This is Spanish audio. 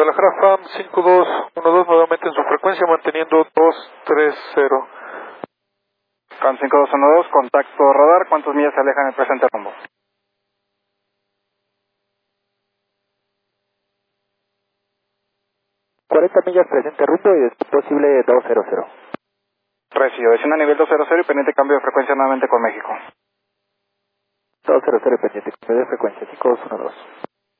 Guadalajara, FAM 5212 nuevamente en su frecuencia, manteniendo 230. FAM 5212, contacto radar, ¿cuántos millas se alejan el presente rumbo? 40 millas presente rumbo y es posible 200. Recibido, desciende a nivel 200 y pendiente cambio de frecuencia nuevamente con México. 200 pendiente, cambio de frecuencia, 5212.